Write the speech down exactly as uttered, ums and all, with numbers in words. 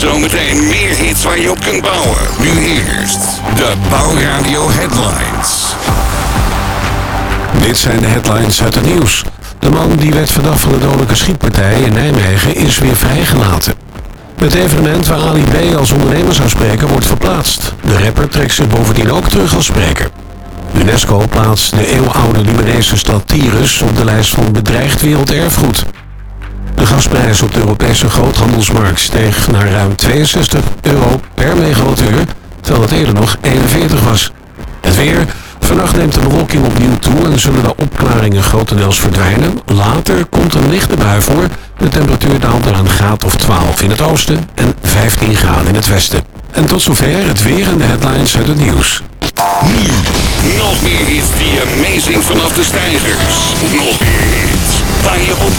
Zometeen meer hits waar je op kunt bouwen. Nu eerst de Bouwradio Headlines. Dit zijn de headlines uit het nieuws. De man die werd verdacht van de dodelijke schietpartij in Nijmegen is weer vrijgelaten. Het evenement waar Ali B als ondernemer zou spreken wordt verplaatst. De rapper trekt zich bovendien ook terug als spreker. UNESCO plaatst de eeuwenoude Libanese stad Tyrus op de lijst van bedreigd werelderfgoed. De gasprijs op de Europese groothandelsmarkt steeg naar ruim tweeënzestig euro per megawattuur, terwijl het eerder nog eenenveertig was. Het weer. Vannacht neemt de bewolking opnieuw toe en zullen de opklaringen grotendeels verdwijnen. Later komt een lichte bui voor. De temperatuur daalt naar een graad of twaalf in het oosten en vijftien graden in het westen. En tot zover het weer en de headlines uit het nieuws. Nu, nog meer hits die amazing vanaf de stijgers. Nog meer hits waar je op